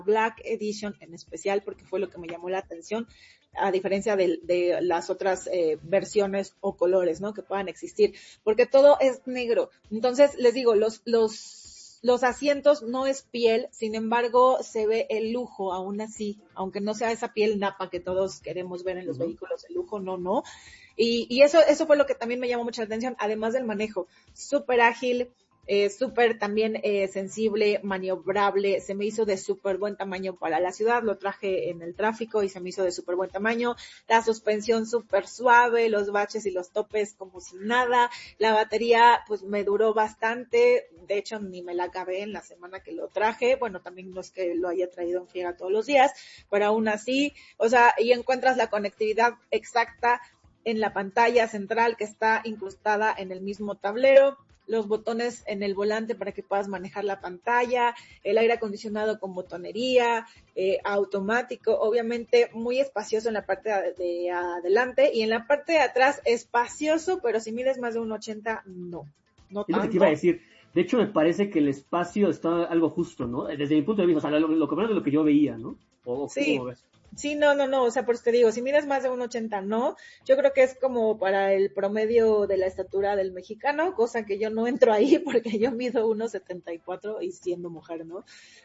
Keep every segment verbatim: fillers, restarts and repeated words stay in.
Black Edition en especial, porque fue lo que me llamó la atención, a diferencia de, de las otras eh, versiones o colores, ¿no? Que puedan existir, porque todo es negro. Entonces, les digo, los, los, los asientos no es piel, sin embargo, se ve el lujo aún así, aunque no sea esa piel napa que todos queremos ver en los uh-huh. vehículos, el lujo no, no. Y, y eso, eso fue lo que también me llamó mucha atención, además del manejo, súper ágil, eh, súper también eh, sensible, maniobrable, se me hizo de súper buen tamaño para la ciudad, lo traje en el tráfico y se me hizo de súper buen tamaño, la suspensión súper suave, los baches y los topes como si nada, la batería pues me duró bastante, de hecho ni me la acabé en la semana que lo traje, bueno también no es que lo haya traído en friega todos los días, pero aún así, o sea, y encuentras la conectividad exacta en la pantalla central que está incrustada en el mismo tablero, los botones en el volante para que puedas manejar la pantalla, el aire acondicionado con botonería, eh, automático, obviamente muy espacioso en la parte de, de adelante y en la parte de atrás espacioso, pero si mides más de un ochenta, no, no tanto. Es lo que te iba a decir. De hecho, me parece que el espacio está algo justo, ¿no? Desde mi punto de vista, o sea, lo, lo que menos de lo que yo veía, ¿no? ¿O sí. ¿Cómo ves? Sí, no, no, no, o sea, por eso te digo, si mides más de un ochenta, no, yo creo que es como para el promedio de la estatura del mexicano, cosa que yo no entro ahí porque yo mido uno setenta y cuatro y siendo mujer, ¿no?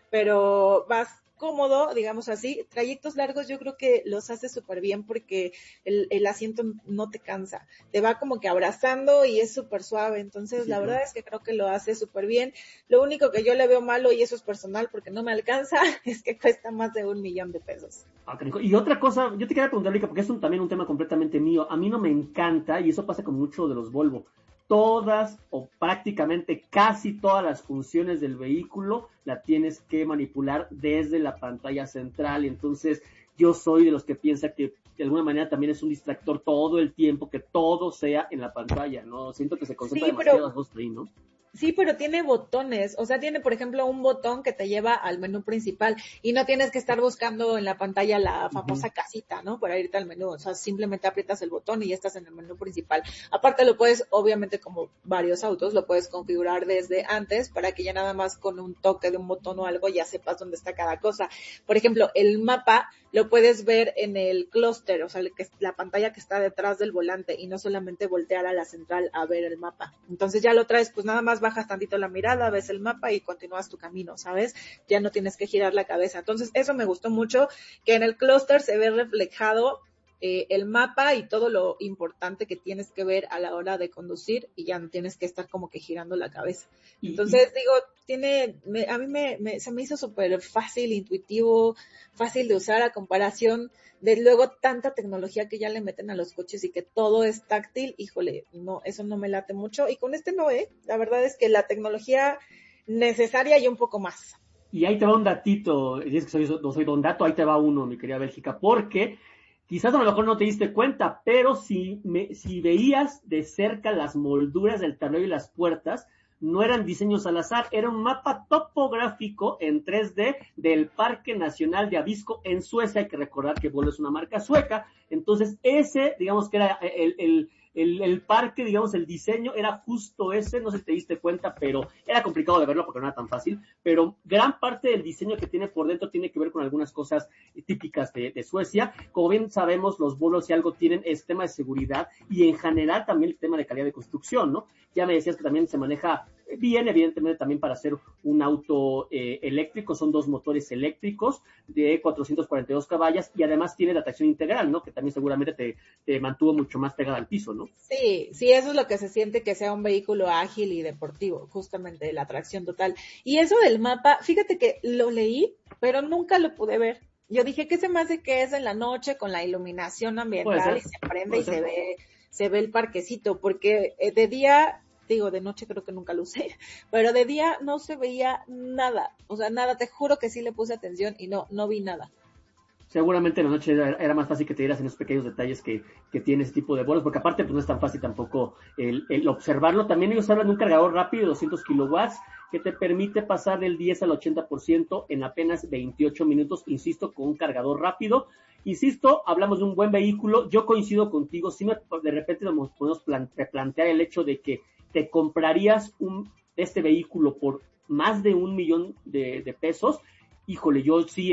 Pero vas cómodo, digamos así, trayectos largos yo creo que los hace súper bien porque el, el asiento no te cansa, te va como que abrazando y es súper suave, entonces sí, la claro. verdad es que creo que lo hace súper bien. Lo único que yo le veo malo, y eso es personal porque no me alcanza, es que cuesta más de un millón de pesos. Ah, y otra cosa, yo te quería preguntar, Rica, porque es un, también un tema completamente mío, a mí no me encanta, y eso pasa con mucho de los Volvo, todas o prácticamente casi todas las funciones del vehículo la tienes que manipular desde la pantalla central, entonces yo soy de los que piensa que de alguna manera también es un distractor todo el tiempo, que todo sea en la pantalla, ¿no? Siento que se concentra sí, demasiado pero... ahí, ¿no? Sí, pero tiene botones, o sea, tiene, por ejemplo, un botón que te lleva al menú principal y no tienes que estar buscando en la pantalla la famosa uh-huh. casita, ¿no? Para irte al menú, o sea, simplemente aprietas el botón y ya estás en el menú principal. Aparte lo puedes, obviamente, como varios autos, lo puedes configurar desde antes para que ya nada más con un toque de un botón o algo ya sepas dónde está cada cosa. Por ejemplo, el mapa lo puedes ver en el clúster, o sea, la pantalla que está detrás del volante y no solamente voltear a la central a ver el mapa. Entonces ya lo traes, pues nada más bajas tantito la mirada, ves el mapa y continúas tu camino, ¿sabes? Ya no tienes que girar la cabeza. Entonces, eso me gustó mucho, que en el clúster se ve reflejado eh, el mapa y todo lo importante que tienes que ver a la hora de conducir y ya no tienes que estar como que girando la cabeza. Entonces, digo, tiene, me, a mí me, me, se me hizo súper fácil, intuitivo, fácil de usar a comparación de luego tanta tecnología que ya le meten a los coches y que todo es táctil, híjole, no, eso no me late mucho. Y con este no, ¿eh? La verdad es que la tecnología necesaria y un poco más. Y ahí te va un datito, y es que soy, no soy don dato, ahí te va uno, mi querida Bélgica, porque quizás a lo mejor no te diste cuenta, pero si, me, si veías de cerca las molduras del tablero y las puertas, no eran diseños al azar, era un mapa topográfico en tres D del Parque Nacional de Abisko en Suecia. Hay que recordar que Volvo es una marca sueca, entonces ese, digamos que era el, el, el, el parque, digamos, el diseño era justo ese, no sé si te diste cuenta, pero era complicado de verlo porque no era tan fácil, pero gran parte del diseño que tiene por dentro tiene que ver con algunas cosas típicas de, de Suecia. Como bien sabemos, los Volvo si algo tienen es tema de seguridad y en general también el tema de calidad de construcción, ¿no? Ya me decías que también se maneja bien, evidentemente también para hacer un auto eh, eléctrico, son dos motores eléctricos de cuatrocientos cuarenta y dos caballos y además tiene la tracción integral, ¿no? Que también seguramente te, te mantuvo mucho más pegada al piso, ¿no? Sí, sí, eso es lo que se siente que sea un vehículo ágil y deportivo, justamente la tracción total. Y eso del mapa, fíjate que lo leí, pero nunca lo pude ver. Yo dije, ¿qué se me hace que es en la noche con la iluminación ambiental y se prende y se ve, se ve el parquecito? Porque de día, digo, de noche creo que nunca lo usé, pero de día no se veía nada, o sea, nada, te juro que sí le puse atención y no, no vi nada. Seguramente en la noche era, era más fácil que te dieras en esos pequeños detalles que, que tiene ese tipo de bolos, porque aparte pues no es tan fácil tampoco el, el observarlo. También ellos hablan de un cargador rápido de doscientos kilowatts que te permite pasar del diez al ochenta por ciento en apenas veintiocho minutos, insisto, con un cargador rápido. Insisto, hablamos de un buen vehículo, yo coincido contigo, si me, de repente nos podemos plante, plantear el hecho de que te comprarías un este vehículo por más de un millón de, de pesos, híjole, yo sí